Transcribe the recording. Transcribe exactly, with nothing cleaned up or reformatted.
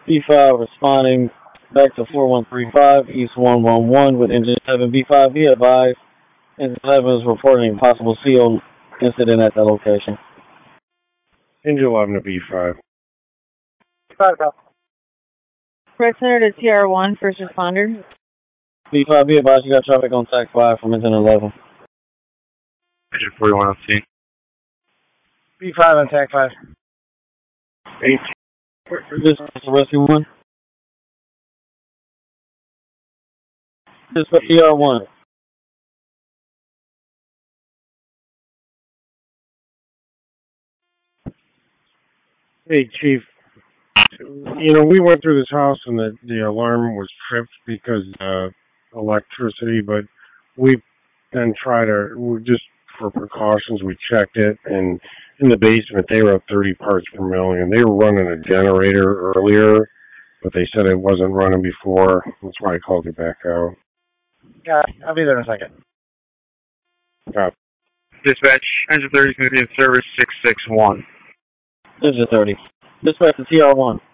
B five responding back to four one three five East one one one with engine seven. B five, be advised, engine seven is reporting a possible C O incident at that location. Engine eleven to B five. Five, five. Red Center to T R one, first responder. B five, be advised, you got traffic on T A C five from engine eleven. Engine forty-one on scene. B five on T A C five. Eight. This is Rescue one. This is T R one. Hey, Chief. You know, we went through this house and the, the alarm was tripped because uh, electricity, but we then tried to, we just for precautions, we checked it, and in the basement they were at thirty parts per million. They were running a generator earlier, but they said it wasn't running before. That's why I called you back out. Yeah, I'll be there in a second. Yeah. Dispatch, engine thirty is going to be in service six six one. Engine thirty. Dispatch to T R one.